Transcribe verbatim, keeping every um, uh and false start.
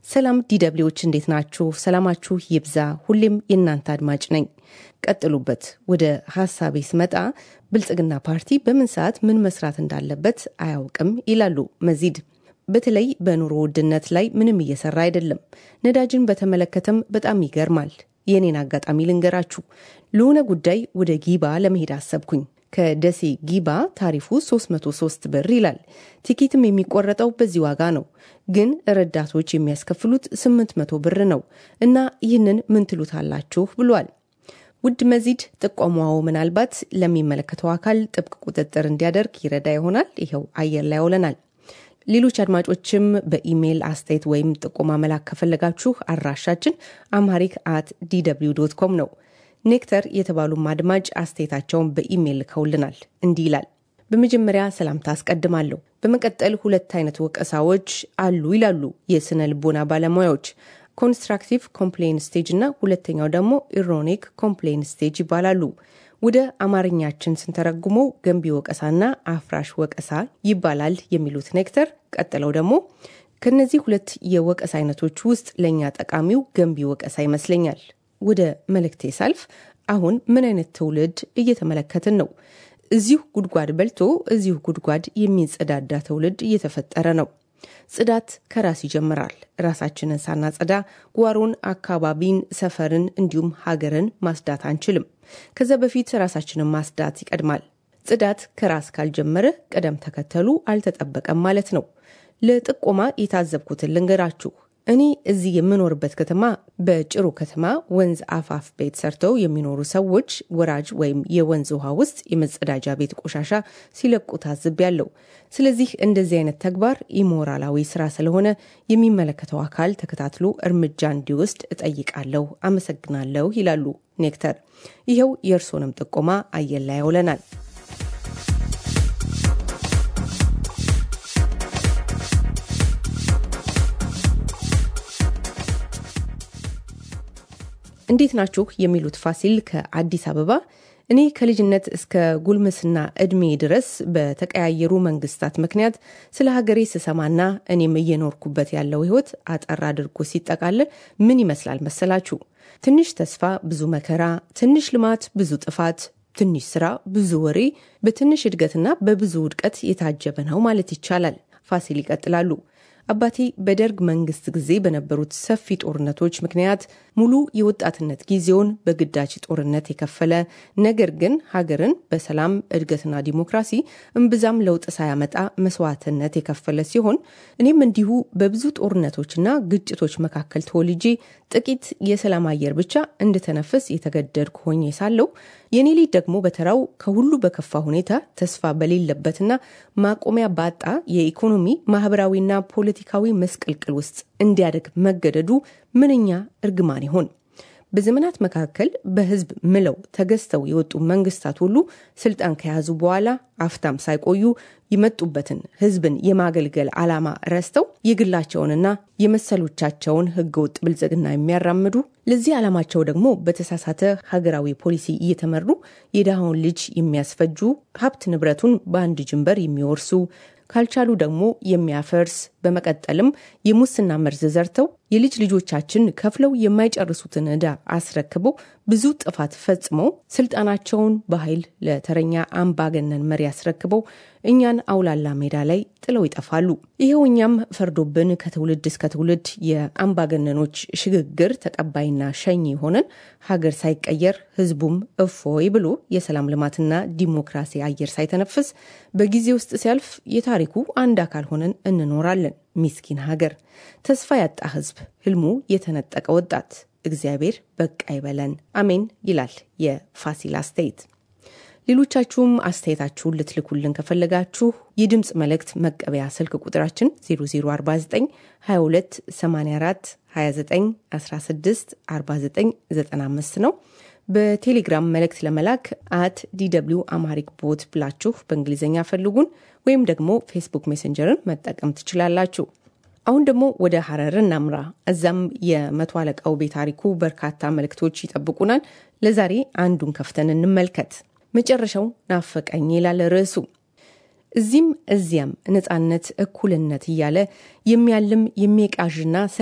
ሰላም ዲደብሊዎች እንዴት ናችሁ? ሰላማችሁ ይብዛ። ሁሌም የእናንተ አድማጭ ነኝ። ቀጥሉበት። ወደ ሐሳቤ ስመጣ ብልጽግና ፓርቲ በምን ሰዓት ምን መስራት እንዳለበት አያውቅም ይላሉ መዚድ። በተለይ በኑሮ ውድነት ላይ ምንም እየሰራ አይደለም። ነዳጅን በተመለከተም በጣም ይገርማል። የኔን አጋጣሚ ልንገራችሁ። ለሆነ ጉዳይ ወደ ጊባ ለመሄድ አሰብኩኝ። ከደሴ ጊባ ታሪፉ ሶስት መቶ ሶስት ብር ይላል። ቲኬትም የሚቆረጠው በዚህ ዋጋ ነው። ግን ረዳቶች የሚያስከፍሉት ስምንት መቶ ብር ነው እና ይህንን ምን ትሉታላችሁ ብሏል። ውድ መዚድ፣ ጥቆማው ምናልባት ለሚመለከተው አካል ጥብቅ ቁጥጥር እንዲያደርግ ይረዳ ይሆናል። ይኸው አየር ላይ ያውለናል። ሌሎች አድማጮችም በኢሜል አስተያየት ወይም ጥቆማ መላክ ከፈለጋችሁ አድራሻችን አምሃሪክ አት ዲ ደብሊው ዶት ኮም ነው። ኔክተር የተባሉ አድማጭ አስተያየታቸውን በኢሜል ልከውልናል። እንዲህ ይላል። በመጀመሪያ ሰላምታ አስቀድማለሁ። በመቀጠል ሁለት አይነት ወቀሳዎች አሉ ይላሉ የስነ ልቦና ባለሙያዎች። ኮንስትራክቲቭ ኮምፕሌን ስቴጅ እና ሁለተኛው ደግሞ ኢሮኒክ ኮምፕሌን ስቴጅ ይባላሉ። ወደ አማርኛችን ስንተረጉመው ገንቢ ወቀሳና አፍራሽ ወቀሳ ይባላል የሚሉት ኔክተር ቀጥለው ደግሞ ከነዚህ ሁለት የወቀሳ አይነቶች ውስጥ ለኛ ጠቃሚው ገንቢ ወቀሳ ይመስለኛል። ወደ መልእክቴ ሳልፍ አሁን ምን አይነት ትውልድ እየተመለከትን ነው? እዚሁ ጉድጓድ በልቶ እዚሁ ጉድጓድ የሚጸዳዳ ትውልድ እየተፈጠረ ነው። ጽዳት ከራስ ይጀምራል። ራሳችንን ሳናጸዳ ጓሮን፣ አካባቢን፣ ሰፈርን እንዲሁም ሀገርን ማስዳት አንችልም። ከዛ በፊት ራሳችንን ማስዳት ይቀድማል። ጽዳት ከራስ ካልጀመረ ቀደም ተከተሉ አልተጠበቀም ማለት ነው። ለጥቆማ የታዘብኩትን ልንገራችሁ። እኔ እዚህ የምኖርበት ከተማ በጭሩ ከተማ ወንዝ አፋፍ ቤት ሰርተው የሚኖሩ ሰዎች ወራጅ ወይም የወንዝ ውሃ ውስጥ የመጸዳጃ ቤት ቆሻሻ ሲለቁ ታዝቤያለሁ። ስለዚህ እንደዚህ አይነት ተግባር ኢሞራላዊ ስራ ስለሆነ የሚመለከተው አካል ተከታትሎ እርምጃ እንዲወስድ እጠይቃለሁ። አመሰግናለሁ ይላሉ ኔክተር። ይኸው የእርሶንም ጥቆማ አየር ላይ ያውለናል። እንዴት ናችሁ የሚሉት ፋሲል ከአዲስ አበባ። እኔ ከልጅነት እስከ ጉልምስና እድሜ ድረስ በተቀያየሩ መንግስታት ምክንያት ስለ ሀገሬ ስሰማና እኔም እየኖርኩበት ያለው ህይወት አጠር አድርጎ ሲጠቃለል ምን ይመስላል መሰላችሁ? ትንሽ ተስፋ ብዙ መከራ፣ ትንሽ ልማት ብዙ ጥፋት፣ ትንሽ ስራ ብዙ ወሬ፣ በትንሽ እድገትና በብዙ ውድቀት የታጀበ ነው ማለት ይቻላል። ፋሲል ይቀጥላሉ። አባቴ በደርግ መንግስት ጊዜ በነበሩት ሰፊ ጦርነቶች ምክንያት ሙሉ የወጣትነት ጊዜውን በግዳጅ ጦርነት የከፈለ ነገር ግን ሀገርን በሰላም እድገትና ዲሞክራሲ እምብዛም ለውጥ ሳያመጣ መስዋዕትነት የከፈለ ሲሆን እኔም እንዲሁ በብዙ ጦርነቶችና ግጭቶች መካከል ተወልጄ ጥቂት የሰላም አየር ብቻ እንድተነፍስ የተገደድኩ ሆኜ ሳለሁ የኔ ልጅ ደግሞ በተራው ከሁሉ በከፋ ሁኔታ ተስፋ በሌለበትና ማቆሚያ ባጣ የኢኮኖሚ ማህበራዊና ፖለቲካዊ መስቀልቅል ውስጥ እንዲያደግ መገደዱ ምንኛ እርግማን ይሆን? በዘመናት መካከል በህዝብ ምለው ተገዝተው የወጡ መንግስታት ሁሉ ስልጣን ከያዙ በኋላ አፍታም ሳይቆዩ የመጡበትን ህዝብን የማገልገል ዓላማ ረስተው የግላቸውንና የመሰሎቻቸውን ህገወጥ ብልጽግና የሚያራምዱ ለዚህ ዓላማቸው ደግሞ በተሳሳተ ሀገራዊ ፖሊሲ እየተመሩ የደሃውን ልጅ የሚያስፈጁ ሀብት ንብረቱን በአንድ ጅንበር የሚወርሱ ካልቻሉ ደግሞ የሚያፈርስ በመቀጠልም የሙስና መርዝ ዘርተው የልጅ ልጆቻችን ከፍለው የማይጨርሱትን ዕዳ አስረክበው ብዙ ጥፋት ፈጽመው ስልጣናቸውን በኃይል ለተረኛ አምባገነን መሪ አስረክበው እኛን አውላላ ሜዳ ላይ ጥለው ይጠፋሉ። ይሄው እኛም ፈርዶብን ከትውልድ እስከ ትውልድ የአምባገነኖች ሽግግር ተቀባይና ሸኝ ሆነን ሀገር ሳይቀየር ህዝቡም እፎይ ብሎ የሰላም ልማትና ዲሞክራሲ አየር ሳይተነፍስ በጊዜ ውስጥ ሲያልፍ የታሪኩ አንድ አካል ሆነን እንኖራለን። ሚስኪን ሀገር፣ ተስፋ ያጣ ህዝብ፣ ህልሙ የተነጠቀ ወጣት። እግዚአብሔር በቃ ይበለን፣ አሜን ይላል የፋሲል አስተያየት። ሌሎቻችሁም አስተያየታችሁን ልትልኩልን ከፈለጋችሁ የድምጽ መልእክት መቀበያ ስልክ ቁጥራችን ዜሮ ዜሮ አርባ ዘጠኝ ሀያ ሁለት ሰማንያ አራት ሀያ ዘጠኝ አስራ ስድስት አርባ ዘጠኝ ዘጠና አምስት ነው። በቴሌግራም መልእክት ለመላክ አት ዲደብሊው አማሪክ ቦት ብላችሁ በእንግሊዝኛ ፈልጉን ወይም ደግሞ ፌስቡክ ሜሴንጀርን መጠቀም ትችላላችሁ። አሁን ደግሞ ወደ ሐረር እናምራ። እዛም የመቶ አለቃው ቤታሪኩ በርካታ መልእክቶች ይጠብቁናል። ለዛሬ አንዱን ከፍተን እንመልከት። መጨረሻው ናፈቀኝ ይላል ርዕሱ። እዚህም እዚያም ነፃነት፣ እኩልነት እያለ የሚያልም የሚቃዥና